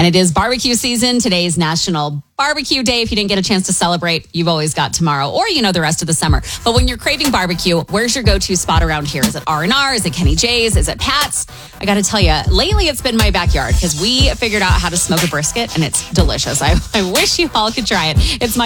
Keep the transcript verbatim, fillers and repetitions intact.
And it is barbecue season. Today's National Barbecue Day. If you didn't get a chance to celebrate, you've always got tomorrow or, you know, the rest of the summer. But when you're craving barbecue, where's your go-to spot around here? Is it R and R? Is it Kenny J's? Is it Pat's? I got to tell you, lately it's been my backyard because we figured out how to smoke a brisket and it's delicious. I, I wish you all could try it. It's my